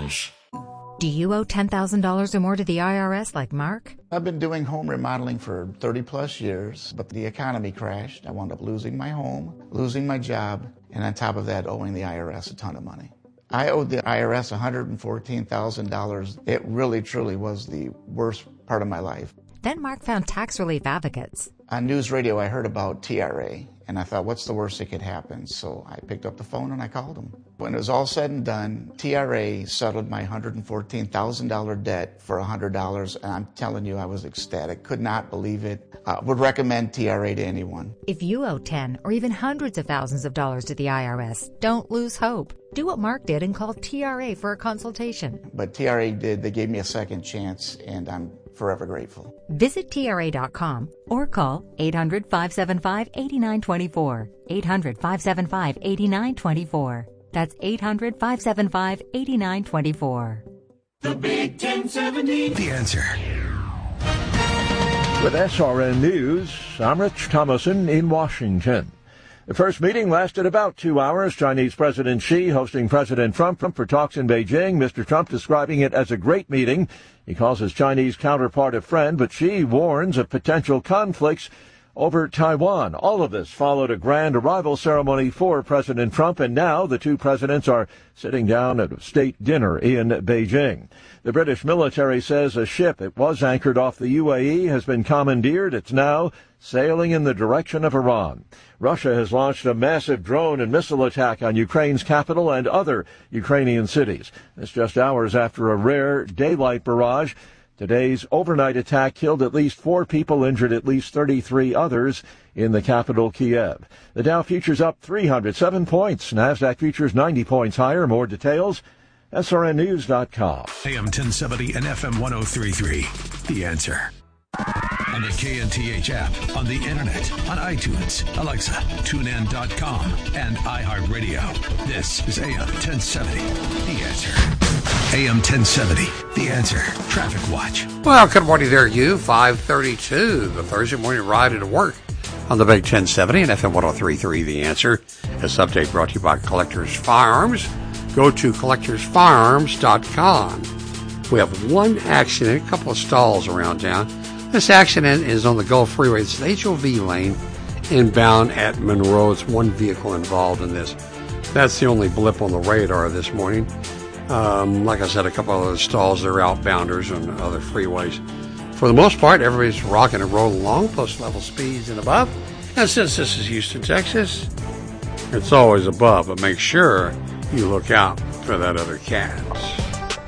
News. Do you owe $10,000 or more to the IRS like Mark? I've been doing home remodeling for 30 plus years, but the economy crashed. I wound up losing my home, losing my job, and on top of that, owing the IRS a ton of money. I owed the IRS $114,000. It really, truly was the worst part of my life. Then Mark found tax relief advocates. On news radio, I heard about TRA, and I thought, what's the worst that could happen? So I picked up the phone and I called them. When it was all said and done, TRA settled my $114,000 debt for $100, and I'm telling you, I was ecstatic. Could not believe it. Would recommend TRA to anyone. If you owe 10 or even hundreds of thousands of dollars to the IRS, don't lose hope. Do what Mark did and call TRA for a consultation. But TRA did. They gave me a second chance, and I'm forever grateful. Visit TRA.com or call 800-575-8924. 800-575-8924. That's 800-575-8924. The Big 1070. The Answer. With SRN News, I'm Rich Thomason in Washington. The first meeting lasted about 2 hours. Chinese President Xi hosting President Trump for talks in Beijing. Mr. Trump describing it as a great meeting. He calls his Chinese counterpart a friend, but Xi warns of potential conflicts over Taiwan. All of this followed a grand arrival ceremony for President Trump, and now the two presidents are sitting down at a state dinner in Beijing. The British military says a ship that was anchored off the UAE has been commandeered. It's now sailing in the direction of Iran. Russia has launched a massive drone and missile attack on Ukraine's capital and other Ukrainian cities. This just hours after a rare daylight barrage. Today's overnight attack killed at least 4 people, injured at least 33 others in the capital, Kiev. The Dow futures up 307 points. NASDAQ futures 90 points higher. More details, srnnews.com. AM 1070 and FM 103.3. The Answer. On the KNTH app, on the internet, on iTunes, Alexa, TuneIn.com, and iHeartRadio. This is AM 1070. The Answer. AM 1070. The Answer. Traffic Watch. Well, good morning there, you. 5:32, the Thursday morning ride into work on the Big 1070 and FM 103.3. The Answer. This update brought to you by Collectors Firearms. Go to collectorsfirearms.com. We have one accident, a couple of stalls around town. This accident is on the Gulf Freeway. It's an HOV lane inbound at Monroe. It's one vehicle involved in this. That's the only blip on the radar this morning. Like I said, a couple of other stalls, they're outbounders on other freeways. For the most part, everybody's rocking and rolling along, plus level speeds and above. And since this is Houston, Texas, it's always above, but make sure you look out for that other cat.